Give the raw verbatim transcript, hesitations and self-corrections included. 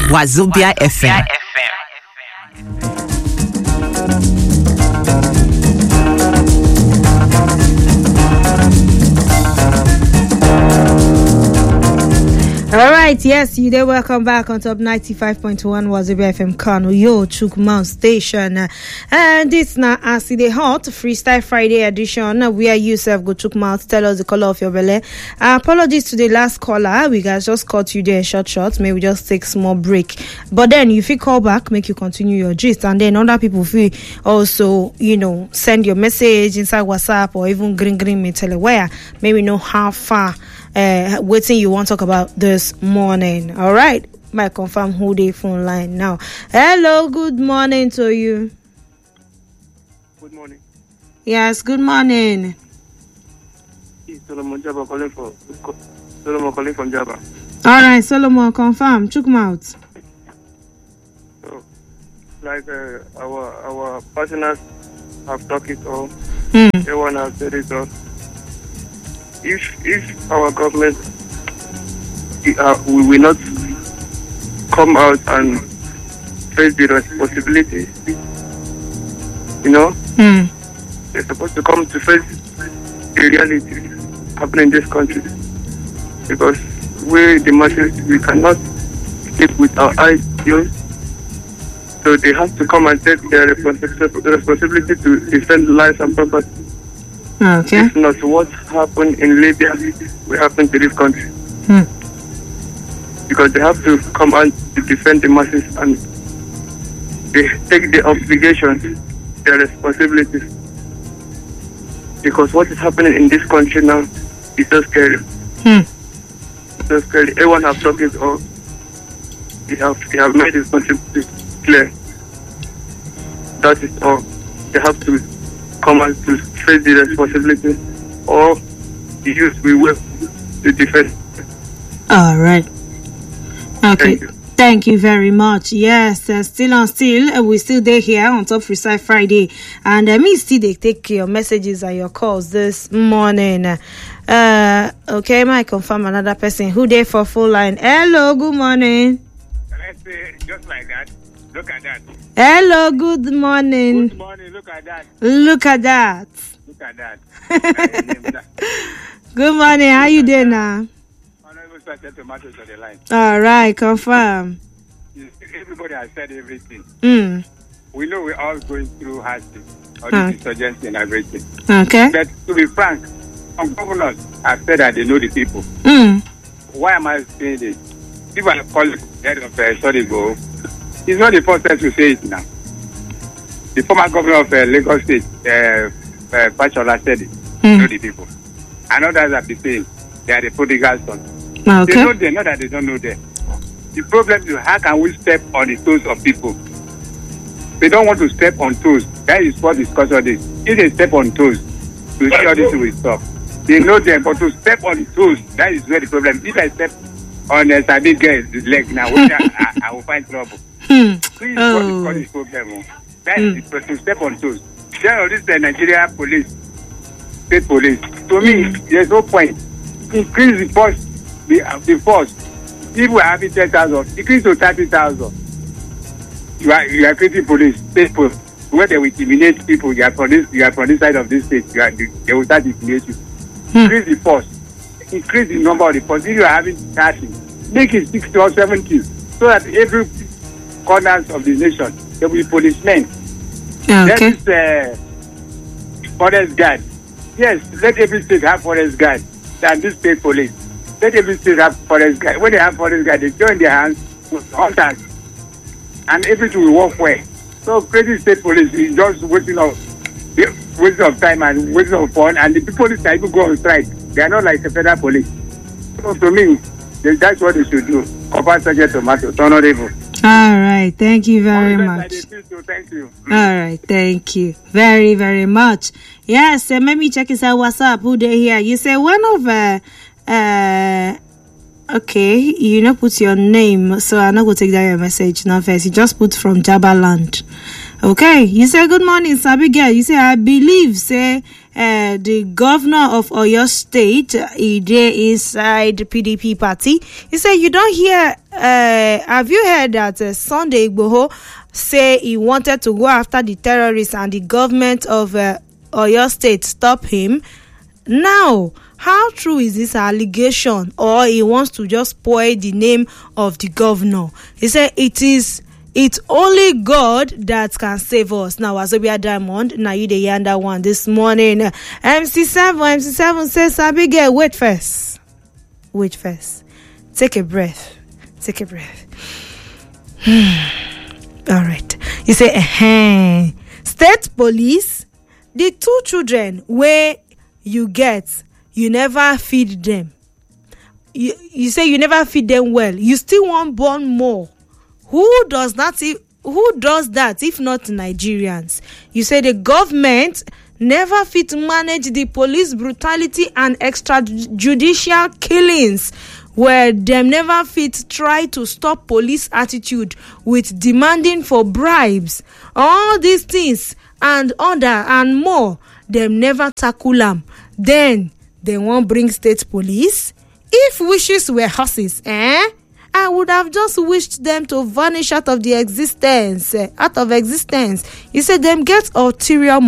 Wazobia F M. All right, yes, you there. Welcome back on top ninety-five point one Wazobia F M Kano, yo, Chuk Mount Station. Uh, and this now as the hot Freestyle Friday edition, uh, where you self go Chuk Mount, tell us the color of your belly. Uh, apologies to the last caller. We guys just caught you there in short short. Maybe just take small break. But then if you call back, make you continue your gist. And then other people feel also, you know, send your message inside WhatsApp or even green green me tell where. Maybe know how far. Uh, waiting you want to talk about this morning. All right, might confirm who they phone line now. Hello, good morning to you. Good morning. Yes, good morning. It's Solomon Jabba calling for Solomon calling from Jabba. All right, Solomon, confirm. Check them out. So, like uh, our our partners have talked it all. Hmm. Everyone has said it all. If if our government uh, we will not come out and face the responsibility, you know, Hmm. they're supposed to come to face the reality happening in this country. Because we, the masses, we cannot sleep with our eyes closed. So they have to come and take their responsi- responsibility to defend lives and property. Okay. If not what happened in Libya, will happen to this country. Hmm. Because they have to come out to defend the masses and they take the obligations, their responsibilities. Because what is happening in this country now is so scary. Hmm. So scary. Everyone have talked it all. They have, they have made responsibility clear. That is all. They have to come out to face the responsibility or the youth we will to defend. All right. Okay. Thank you. Thank you very much. Yes, uh, still on still, uh, we still there here on Top Freestyle Friday. And uh, me still they take your messages and your calls this morning. Uh, okay, I confirm another person who there for full line. Hello, good morning. Let's say just like that. Look at that. Hello, good morning. Good morning. Look at that. Look at that. Look at that. Good morning. How you doing now? Honorable Special Tomatoes on the line. All right, confirm. Everybody has said everything. Mm. We know we're all going through hardship, all Huh. this insurgency and everything. Okay. But to be frank, some governors have said that they know the people. Mm. Why am I saying this? People are calling the head of uh, Sodigo. It's not the first time to say it now. The former governor of uh, Lagos State, uh, uh, Fashola, said it. Mm. Know the people. And others have been saying they are the prodigal sons. Okay. They know them, not that they don't know them. The problem is how can we step on the toes of people? They don't want to step on toes. That is what discussion is. If they step on toes, to sure this will stop. They know them, but to step on the toes, that is where the problem. If I step on a Sabi girl's leg now, I, I, I will find trouble. Hmm. Please, Oh. what is the problem? That is the to step on toes. Then all this the Nigeria police, state police. To me, there's no point. Increase the force, the, uh, the force. People are having ten thousand, increase to thirty thousand. You are you are creating police, state police, where they will intimidate people. You are from this, you are from this side of this state. You are, they will start intimidating you. Hmm. Increase the force, increase the number of the force. If you are having thirty, make it sixty or seventy, so that every corners of the nation there will be policemen. Okay. That is uh, forest guard. Yes, let every state have forest guard than this state police. Let every state have forest guard. When they have forest guard, they join their hands with hunters, and everything will work well. So crazy state police is just wasting of wasting of time and wasting of fun, and the people that even go on strike, they are not like the federal police. So to me, that's what they should do. Compare Sergeant Tomato, honorable. All right. Thank you very All the much. best, I did too. Thank you. All right. Thank you very, very much. Yes. Uh, let me check his WhatsApp. Who they here? You say one of uh, uh okay. You know, put your name, so I'm not gonna take that your message now first. You just put from Jabba Land. Okay, you say good morning, Sabi girl. You say I believe say uh, the governor of Oyo State he dey inside the P D P party. You say you don't hear. Uh, have you heard that uh, Sunday Igboho say he wanted to go after the terrorists and the government of uh, Oyo State stop him? Now, how true is this allegation, or he wants to just spoil the name of the governor? He said it is. It's only God that can save us. Now, Wazobia Diamond, now you the yonder one this morning. M C seven, M C seven says, Abigail, wait first. Wait first. Take a breath. Take a breath. All right. You say, eh, state police, the two children where you get, you never feed them. You, you say you never feed them well. You still want born more. Who does that? If, who does that if not Nigerians? You say the government never fit manage the police brutality and extrajudicial killings, where them never fit try to stop police attitude with demanding for bribes. All these things and other and more, them never tackle them. Then they won't bring state police. If wishes were horses, eh? I would have just wished them to vanish out of the existence, uh, out of existence. You said them get ulterior